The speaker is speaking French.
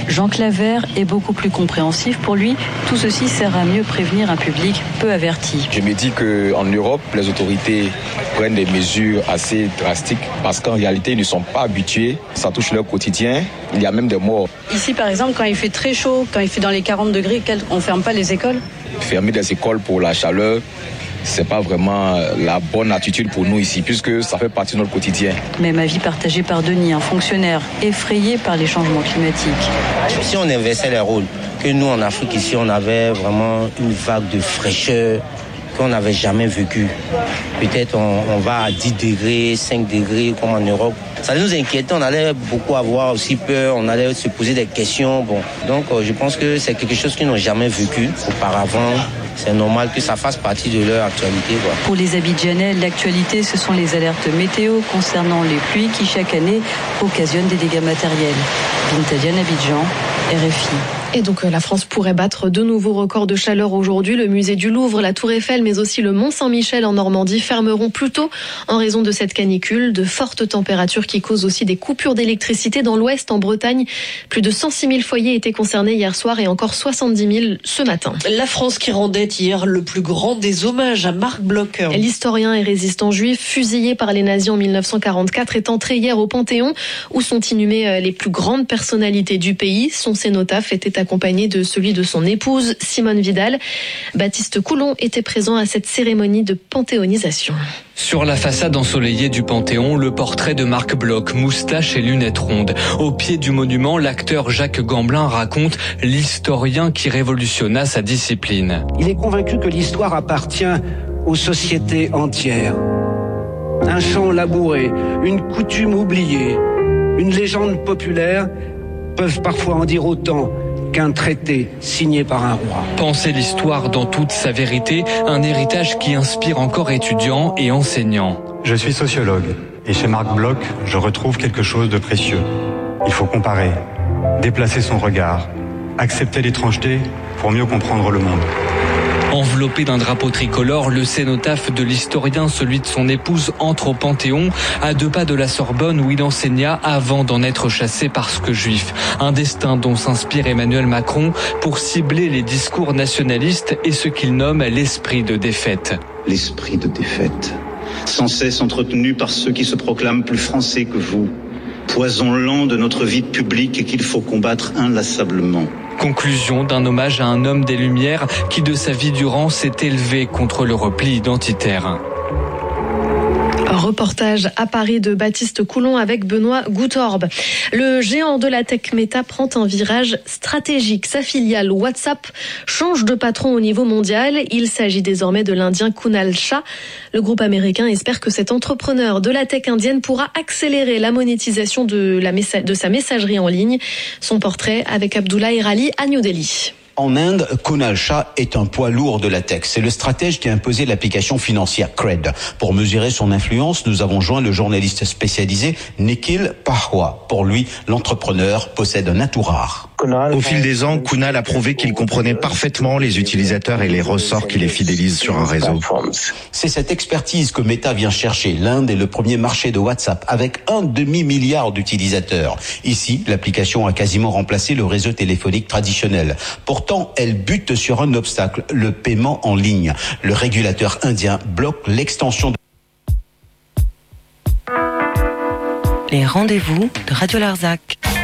Jean Clavert est beaucoup plus compréhensif. Pour lui, tout ceci sert à mieux prévenir un public peu averti. Je me dis qu'en Europe, les autorités prennent des mesures assez drastiques parce qu'en réalité, ils ne sont pas habitués. Ça touche leur quotidien. Il y a même des morts. Ici, par exemple, quand il fait très chaud, quand il fait dans les 40 degrés, on ne ferme pas les écoles ? Fermer des écoles pour la chaleur, c'est pas vraiment la bonne attitude pour nous ici, puisque ça fait partie de notre quotidien. Même avis partagé par Denis, un fonctionnaire effrayé par les changements climatiques. Si on inversait les rôles, que nous en Afrique ici, on avait vraiment une vague de fraîcheur qu'on n'avait jamais vécue. Peut-être on va à 10 degrés, 5 degrés comme en Europe. Ça nous inquiétait, on allait beaucoup avoir aussi peur, on allait se poser des questions. Donc je pense que c'est quelque chose qu'ils n'ont jamais vécu auparavant. C'est normal que ça fasse partie de leur actualité. Pour les Abidjanais, l'actualité, ce sont les alertes météo concernant les pluies qui, chaque année, occasionnent des dégâts matériels. Binta Diane, Abidjan, RFI. Et donc la France pourrait battre de nouveaux records de chaleur aujourd'hui. Le musée du Louvre, la Tour Eiffel, mais aussi le Mont-Saint-Michel en Normandie fermeront plus tôt en raison de cette canicule. De fortes températures qui causent aussi des coupures d'électricité dans l'Ouest, en Bretagne. Plus de 106 000 foyers étaient concernés hier soir et encore 70 000 ce matin. La France qui rendait hier le plus grand des hommages à Marc Bloch. L'historien et résistant juif fusillé par les nazis en 1944 est entré hier au Panthéon où sont inhumées les plus grandes personnalités du pays. Son cénotaphe était accompagné de celui de son épouse, Simone Vidal. Baptiste Coulon était présent à cette cérémonie de panthéonisation. Sur la façade ensoleillée du Panthéon, le portrait de Marc Bloch, moustache et lunettes rondes. Au pied du monument, l'acteur Jacques Gamblin raconte l'historien qui révolutionna sa discipline. Il est convaincu que l'histoire appartient aux sociétés entières. Un chant labouré, une coutume oubliée, une légende populaire peuvent parfois en dire autant qu'un traité signé par un roi. Penser l'histoire dans toute sa vérité, un héritage qui inspire encore étudiants et enseignants. Je suis sociologue et chez Marc Bloch, je retrouve quelque chose de précieux. Il faut comparer, déplacer son regard, accepter l'étrangeté pour mieux comprendre le monde. Enveloppé d'un drapeau tricolore, le cénotaphe de l'historien, celui de son épouse, entre au Panthéon, à 2 pas de la Sorbonne où il enseigna avant d'en être chassé parce que juif. Un destin dont s'inspire Emmanuel Macron pour cibler les discours nationalistes et ce qu'il nomme l'esprit de défaite. L'esprit de défaite, sans cesse entretenu par ceux qui se proclament plus français que vous. Poison lent de notre vie publique et qu'il faut combattre inlassablement. Conclusion d'un hommage à un homme des Lumières qui de sa vie durant s'est élevé contre le repli identitaire. Reportage à Paris de Baptiste Coulon avec Benoît Goutorbe. Le géant de la tech Meta prend un virage stratégique. Sa filiale WhatsApp change de patron au niveau mondial. Il s'agit désormais de l'Indien Kunal Shah. Le groupe américain espère que cet entrepreneur de la tech indienne pourra accélérer la monétisation de sa messagerie en ligne. Son portrait avec Abdoulaye Rali à New Delhi. En Inde, Kunal Shah est un poids lourd de la tech. C'est le stratège qui a imposé l'application financière Cred. Pour mesurer son influence, nous avons joint le journaliste spécialisé Nikhil Pahwa. Pour lui, l'entrepreneur possède un atout rare. Au fil des ans, Kunal a prouvé qu'il comprenait parfaitement les utilisateurs et les ressorts qui les fidélisent sur un réseau. C'est cette expertise que Meta vient chercher. L'Inde est le premier marché de WhatsApp avec 1,5 milliard d'utilisateurs. Ici, l'application a quasiment remplacé le réseau téléphonique traditionnel. Pourtant, elle bute sur un obstacle, le paiement en ligne. Le régulateur indien bloque l'extension de... Les rendez-vous de Radio Larzac.